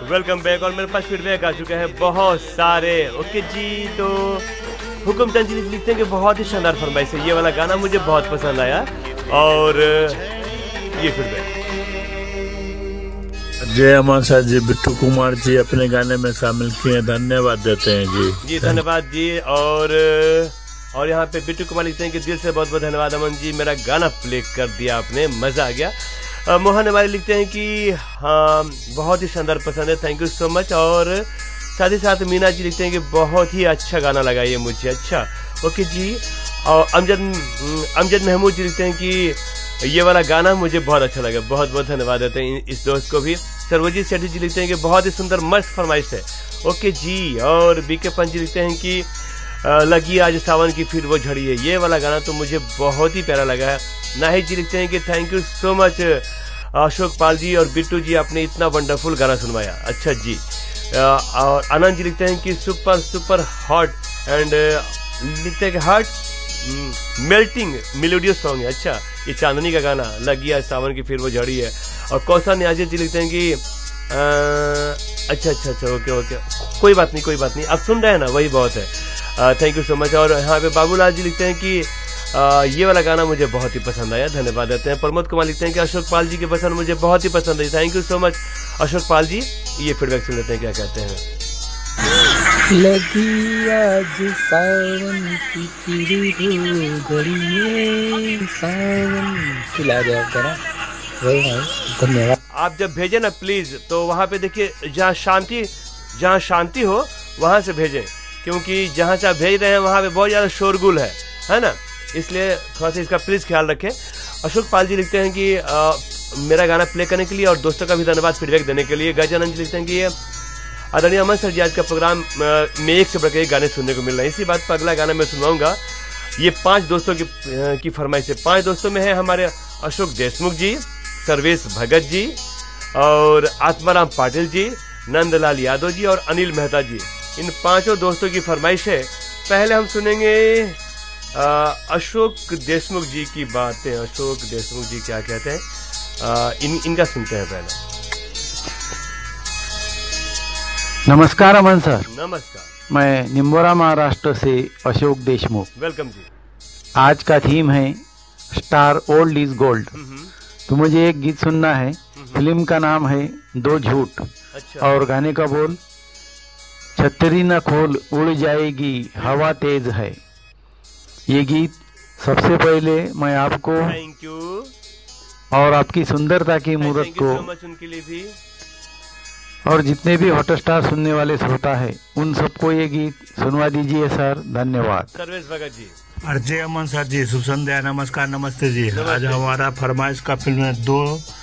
Welcome back. और मेरे पास feedback आ चुका है बहुत सारे। ओके जी, तो हुकुम चंद जी लिखते हैं कि बहुत ही शानदार फरमाइश है, ये वाला गाना मुझे बहुत पसंद आया। और ये फीडबैक जय अमन सर जी, बिट्टू कुमार जी अपने गाने में शामिल किए, धन्यवाद देते हैं जी। धन्यवाद जी। और यहाँ पे बिट्टू कुमार लिखते हैं कि दिल से बहुत बहुत धन्यवाद अमन जी, मेरा गाना प्ले कर दिया आपने, मजा आ गया। मोहन हमारे लिखते हैं कि हाँ बहुत ही शानदार पसंद है, थैंक यू सो मच। और साथ ही साथ मीना जी लिखते हैं कि बहुत ही अच्छा गाना लगा ये मुझे। अच्छा ओके जी। और अमजद महमूद जी लिखते हैं कि ये वाला गाना मुझे बहुत अच्छा लगा, बहुत बहुत धन्यवाद देते हैं इस दोस्त को भी। सर्वजीत सेठी जी लिखते हैं कि बहुत ही सुंदर मस्त फरमाइश है। ओके जी। और बीके पंत जी लिखते हैं कि लगी आज सावन की फिर वो झड़ी है, ये वाला गाना तो मुझे बहुत ही प्यारा लगा है। नाहिद जी लिखते हैं कि thank you so much Ashok Pal ji और बिट्टू जी, आपने इतना वंडरफुल गाना सुनवाया। अच्छा जी। और आनंद जी लिखते हैं कि सुपर सुपर हॉट एंड लिखते हैं कि हार्ट मेल्टिंग मेलोडियस सॉन्ग है। अच्छा, ये चांदनी का गाना लगी आज सावन की फिर वो झड़ी है। और कौशल न्याजी जी लिखते हैं कि अच्छा ओके कोई बात नहीं, आप सुन रहे हैं ना, वही बहुत है। Thank you so much. और यहाँ पे बाबूलाल जी लिखते हैं कि ये वाला गाना मुझे बहुत ही पसंद आया, धन्यवाद देते हैं। प्रमोद कुमार लिखते हैं कि अशोक पाल जी के पसंद मुझे बहुत ही पसंद आई, thank you so much Ashok Pal ji. ये फीडबैक सुन लेते हैं क्या कहते हैं। लगी आज सावन की फिर वो घड़ी, सावन खिला दिया करा। धन्यवाद। आप जब भेजें ना प्लीज, तो वहाँ पे देखिए जहाँ शांति हो वहाँ से भेजें, क्योंकि जहाँ से आप भेज रहे हैं वहाँ पे बहुत ज्यादा शोरगुल है ना, इसलिए थोड़ा सा इसका प्लीज ख्याल रखें। अशोक पाल जी लिखते हैं कि मेरा गाना प्ले करने के लिए और दोस्तों का भी धन्यवाद फीडबैक देने के लिए। गजानंद जी लिखते हैं कि आदरणीय अमन सर जी, आज का प्रोग्राम में एक से बढ़कर एक गाने सुनने को मिल रहे हैं, इसी बात पर अगला गाना मैं सुनवाऊंगा। ये 5 दोस्तों की फरमाइश है। 5 दोस्तों में है हमारे अशोक देशमुख जी, सर्वेश भगत जी और आत्माराम पाटिल जी, नंदलाल यादव जी और अनिल मेहता जी। इन 5 दोस्तों की फरमाइश है। पहले हम सुनेंगे अशोक देशमुख जी की बातें। अशोक देशमुख जी क्या कहते हैं, इनका सुनते हैं पहले। नमस्कार अमन सर। नमस्कार, मैं निम्बोरा महाराष्ट्र से अशोक देशमुख। वेलकम जी। आज का थीम है स्टार ओल्ड इज गोल्ड। तो मुझे एक गीत सुनना है। फिल्म का नाम है दो झूठ। अच्छा। और गाने का बोल, छतरी न खोल उड़ जाएगी हवा तेज है। ये गीत सबसे पहले मैं आपको थैंक यू और आपकी सुंदरता की मूर्त को सो मच उनके लिए भी, और जितने भी हॉटस्टार सुनने वाले श्रोता है उन सबको ये गीत सुनवा दीजिए सर, धन्यवाद। सर्वेश भगत जी। जय अमन सर जी, शुभ संध्या, नमस्कार, नमस्ते जी। आज हमारा फरमाइश का फिल्म है दो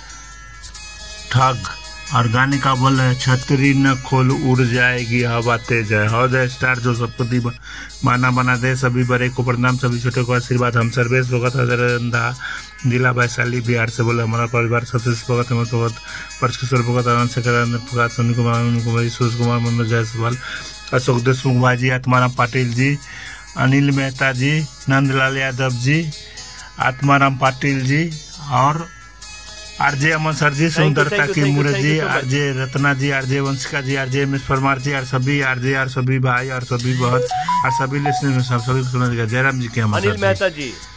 ठग और गाने का बोल है छतरी न खोल उड़ जाएगी हवा तेज है। और स्टार जो सबको माना बना दे, सभी बड़े को प्रणाम, सभी छोटे को आशीर्वाद। हम सर्वेश भगत हजरंदा जिला वैशाली बिहार से बोले। हमारा परिवार सतीश भगत, हेमंत भगत, परशुकिशोर भगत, आनंद शेखर, आनंद प्रकाश, सोनी कुमार, सूरज कुमार, मनोज जायसवाल, अशोक देशमुख भाई, आत्माराम पाटिल जी, अनिल मेहता जी, नंदलाल यादव जी, आत्माराम पाटिल जी और आरजे अमन सर जी, सुंदरता की मूर्त जी, आरजे रत्ना जी, आरजे वंशिका जी, आरजे एम एस परमार जी और सभी आरजे और सभी भाई और सभी बहुत और सभी लिसनर में सभी सुना। जयराम जी के हम अनिल मेहता जी।